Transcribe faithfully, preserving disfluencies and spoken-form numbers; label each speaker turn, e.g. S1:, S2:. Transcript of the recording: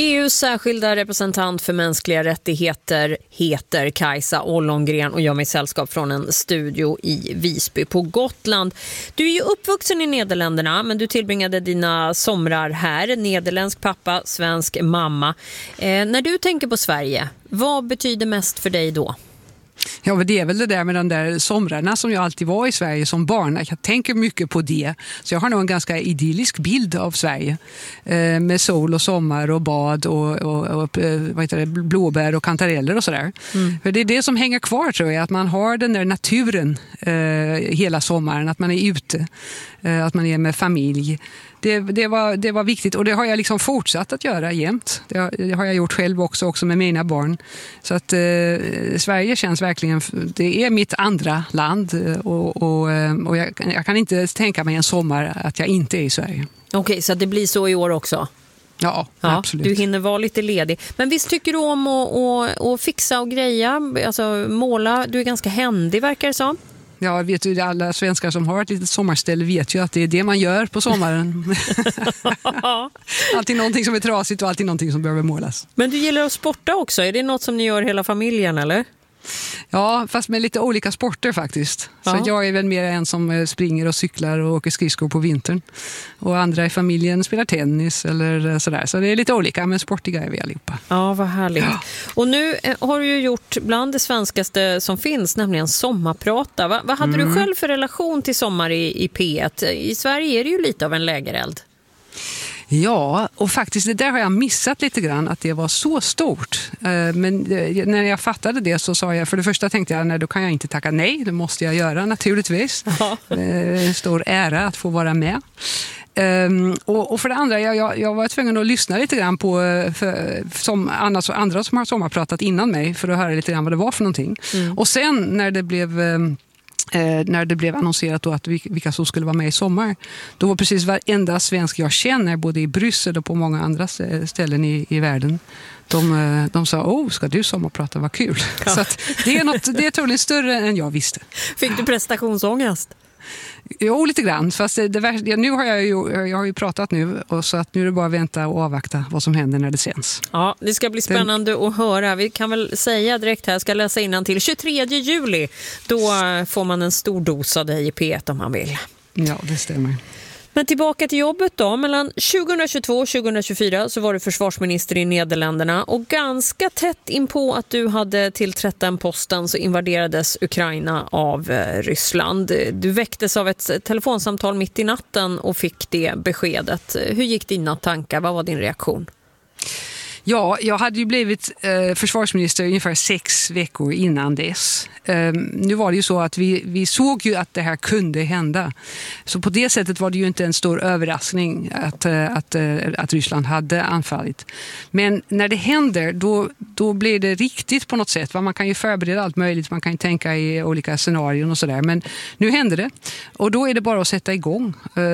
S1: E U:s särskilda representant för mänskliga rättigheter heter Kajsa Ollongren och gör mig sällskap från en studio i Visby på Gotland. Du är ju uppvuxen i Nederländerna, men du tillbringade dina somrar här. Nederländsk pappa, svensk mamma. Eh, när du tänker på Sverige, vad betyder mest för dig då?
S2: Ja, men det är väl det där med de där somrarna som jag alltid var i Sverige som barn. Jag tänker mycket på det. Så jag har nog en ganska idyllisk bild av Sverige. Eh, med sol och sommar och bad och, och, och vad heter det, blåbär och kantareller och sådär. Mm. För det är det som hänger kvar, tror jag. Att man har den där naturen eh, hela sommaren. Att man är ute. Eh, att man är med familj. Det, det, var, det var viktigt och det har jag liksom fortsatt att göra jämt. Det har, det har jag gjort själv också, också med mina barn. Så att eh, Sverige känns verkligen, det är mitt andra land och, och, och jag, jag kan inte tänka mig en sommar att jag inte är i Sverige.
S1: Okej, okay, så det blir så i år också?
S2: Ja, ja, absolut.
S1: Du hinner vara lite ledig. Men visst tycker du om att, att, att fixa och greja, alltså måla, du är ganska händig verkar det som?
S2: Ja, vet du, alla svenskar som har ett litet sommarställe vet ju att det är det man gör på sommaren. Alltid någonting som är trasigt och alltid någonting som behöver målas.
S1: Men du gillar att sporta också. Är det något som ni gör hela familjen, eller?
S2: Ja, fast med lite olika sporter faktiskt. Ja. Så jag är väl mer en som springer och cyklar och åker skridskor på vintern. Och andra i familjen spelar tennis eller sådär. Så det är lite olika, men sportiga är vi allihopa.
S1: Ja, vad härligt.
S2: Ja.
S1: Och nu har du ju gjort bland det svenskaste som finns, nämligen sommarprata. Va, vad hade mm. du själv för relation till sommar i, i P ett? I Sverige är det ju lite av en lägereld.
S2: Ja, och faktiskt det där har jag missat lite grann, att det var så stort. Men när jag fattade det så sa jag, för det första tänkte jag, nej, då kan jag inte tacka nej, det måste jag göra naturligtvis. Ja. Stor ära att få vara med. Um, och, och för det andra, jag, jag, jag var tvungen att lyssna lite grann på för, som andra, andra som har sommarpratat innan mig för att höra lite grann vad det var för någonting. Mm. Och sen när det blev... Um, Eh, när det blev annonserat då att vilka som skulle vara med i sommar, då var precis varenda svensk jag känner både i Bryssel och på många andra ställen i, i världen, de, de sa, åh, ska du sommarprata, vad kul. Ja. Så att det är något, det är troligen större än jag visste.
S1: Fick du prestationsångest?
S2: Jo, lite grann. Fast det, det, nu har jag ju, jag har ju pratat nu, och så att nu är det bara att vänta och avvakta vad som händer när det sänds.
S1: Ja, det ska bli spännande Den... att höra. Vi kan väl säga direkt här, jag ska läsa innan till tjugotredje juli. Då får man en stor dos av dig i P ett om man vill.
S2: Ja, det stämmer.
S1: Men tillbaka till jobbet då. Mellan tjugohundratjugotvå och tjugohundratjugofyra så var du försvarsminister i Nederländerna, och ganska tätt in på att du hade tillträtt den posten så invaderades Ukraina av Ryssland. Du väcktes av ett telefonsamtal mitt i natten och fick det beskedet. Hur gick dina tankar? Vad var din reaktion?
S2: Ja, jag hade ju blivit eh, försvarsminister ungefär sex veckor innan dess. Eh, nu var det ju så att vi, vi såg ju att det här kunde hända. Så på det sättet var det ju inte en stor överraskning att, eh, att, eh, att Ryssland hade anfallit. Men när det händer, då, då blir det riktigt på något sätt. Man kan ju förbereda allt möjligt, man kan ju tänka i olika scenarion och sådär. Men nu händer det, och då är det bara att sätta igång. Eh,